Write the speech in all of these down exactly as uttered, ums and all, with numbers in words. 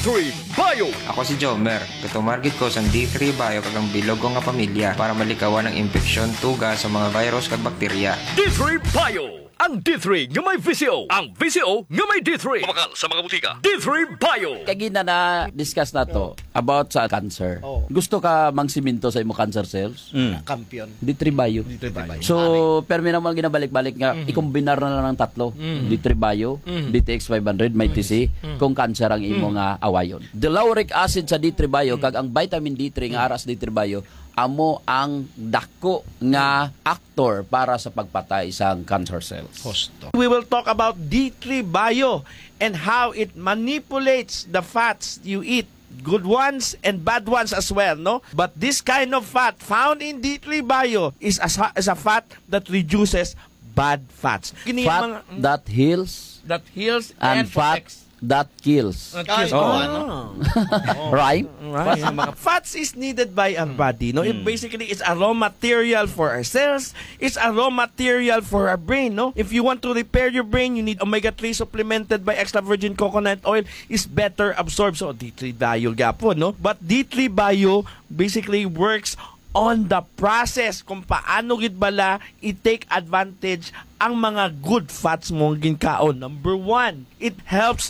three Bio. Ako si Jomer. Katumargit ko sa D three Bio kagang bilog ko nga pamilya para malikawan ng infeksyon, tuga sa mga virus kag bakterya. D three Bio. Ang D three nga may V C O. Ang V C O nga may D three. Kumakal sa mga butika. D three Bio. Kagina na discuss na to about sa cancer. Oh. Gusto ka mangsiminto sa imo cancer cells? Mm. Kampiyon. D three Bio. D three Bio. So, permi naman ginabalik-balik nga, mm-hmm. ikombinar na lang ng tatlo. Mm-hmm. D three Bio, mm-hmm. D T X five hundred, may T C, mm-hmm. kung cancer ang imo mm-hmm. nga awayon. The lauric acid sa D three Bio, mm-hmm. kag ang vitamin D three nga aras D three Bio, amo ang dako nga actor para sa pagpatay sa cancer cells. Hosto. We will talk about D three Bio and how it manipulates the fats you eat. Good ones and bad ones as well, no? But this kind of fat found in D three Bio is a, is a fat that reduces bad fats. Kini fat mga, that heals that heals and, and fat protects. That kills. Uh, kills. Oh. Oh. Ano? Oh. Right? Right. Fats is needed by our body. No, mm. it basically it's a raw material for our cells. It's a raw material for our brain. No, if you want to repair your brain, you need omega three supplemented by extra virgin coconut oil. Is better absorbed. So D three Bio gapo, no. But D three Bio basically works on the process kung paano gid bala i-take advantage ang mga good fats mo ginkaon. Number one, it helps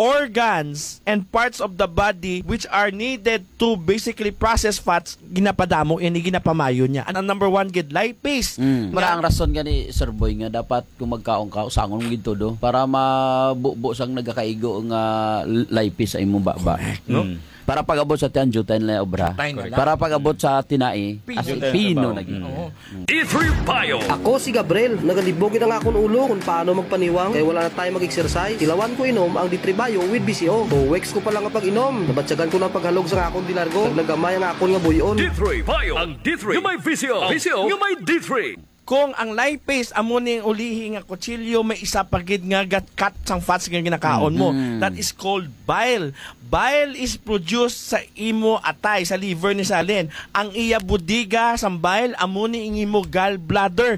organs and parts of the body which are needed to basically process fats, ginapadamo ini ginapamayo niya. Ang number one gid lipase. Mm. Mara ang rason gani Sir Boy nga dapat kung magkaon ka usangon mo gid todo para mabubo sang nagakaigo nga lipase sa imong baba, no? Mm. Para pag-abot sa tiyan, jutain na obra. Para pag-abot sa tinai, as pino naging. D three Bio. Ako si Gabriel. Nagalibogin ang akong ulo kung paano magpaniwang. Kaya wala na tayo mag-exercise. Tilawan ko inom ang D three Bio with B C O. So, weeks ko pa lang ang pag-inom. Nabatsagan ko na paghalog sa akong dilargo. Naglagamay ang akong nga buyon. D three Bio. Ang D three. Yung may V C O. V C O. Yung may D three. Kung ang lipase amo ning ulihi nga kutsilyo may isa pagid nga gat-cut sang fats nga ginakaon mo. Mm-hmm. That is called bile. Bile is produced sa imo atay sa liver ni Salen. Ang iya budiga sang bile amo ni imo gallbladder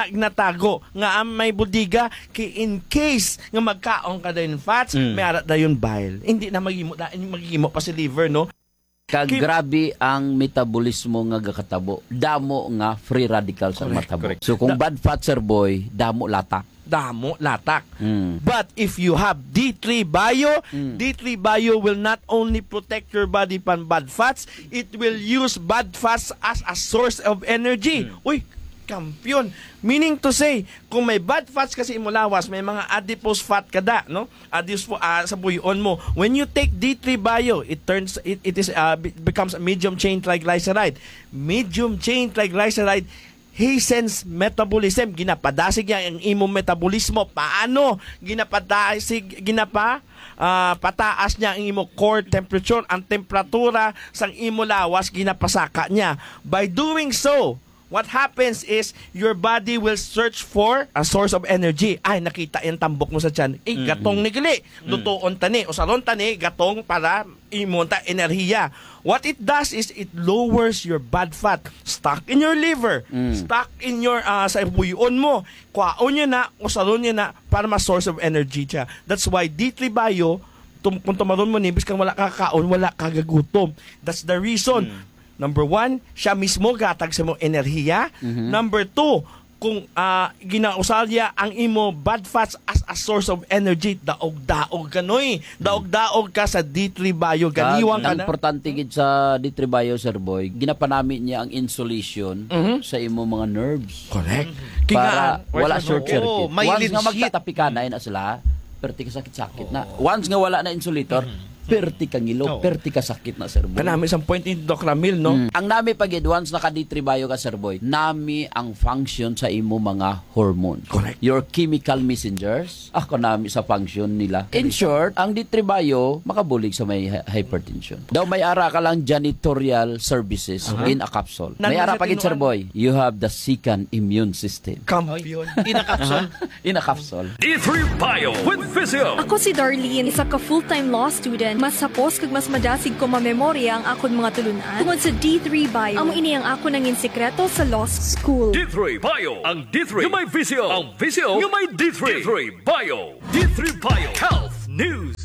natago nga ang may budiga kay in case nga magkaon ka dayon fats, mm. may ara dayon bile. Hindi na magimo da magimo pa sa liver, no? Kag grabe ang metabolismo nga gakatabo. Damo nga free radicals ang matabo. Correct. So kung da- bad fat, Sir Boy, damo latak. Damo latak. Mm. But if you have D three Bio, mm. D three Bio will not only protect your body from bad fats, it will use bad fats as a source of energy. Mm. Uy, kampiyon. Meaning to say, kung may bad fats kasi imo lawas, may mga adipose fat kada, no? Adipose uh, sa buyon mo. When you take D three Bio, it turns it, it is uh, becomes a medium chain triglyceride. Medium chain triglyceride hastens metabolism. Ginapadasig niya ang imong metabolismo. Paano? Ginapadasig, ginapa Uh, pataas niya ang imo core temperature, ang temperatura sang imo lawas ginapasaka niya. By doing so, what happens is your body will search for a source of energy. Ay, nakita yung tambok mo sa tiyan. Eh, mm-hmm. gatong ni gali. Lutoon tani. O salon tani, gatong para imunta enerhiya. What it does is it lowers your bad fat stuck in your liver, mm. stuck in your uh, sa buyon mo. Kwaon niya na, o salon niya na para ma-source of energy siya. That's why D three Bio, tum- kung tumaron mo nibis kang wala kakaon, wala kagagutom. That's the reason. Mm. Number one, siya mismo gatag sa mo enerhiya. Mm-hmm. Number two, kung uh, ginausalya ang imo bad fats as a source of energy, daog-daog ka noy. Daog-daog ka sa D three Bio. Ganiwang ka na. Ang importante gid sa D three Bio, Sir Boy, ginapanami niya ang insulation mm-hmm. sa imo mga nerves. Correct. Para Kinga, wala short circuit. Oh, Once nga magtatapikanan na sila, perti ka sakit-sakit oh. na. Once nga wala na insulator, mm-hmm. perti ka ngilo, oh. perti ka sakit na, Sir Boy. Kanami isang point in Doc Ramil, no? Mm. Ang nami pagid once naka D three Bio ka, Sir Boy, nami ang function sa imo mga hormones. Correct. Your chemical messengers, ako nami sa function nila. In short, ang D three Bio makabulig sa may hypertension. Daw may ara ka lang janitorial services uh-huh. in a capsule. May ara pagid, Sir Boy, you have the second immune system. Kampiyon. In a capsule. In a capsule. D three Bio with Physio. Ako si Darlene, isa ka full-time law student. Mas sapos kag mas madasig ko mamemorya ang akon mga tulunan. Tungod sa D three Bio, amo ini ang ako nangin sekreto sa law school. D three Bio. Ang D three yung may Physio. Ang Physio yung may D three. D three Bio. D three Bio. Health News.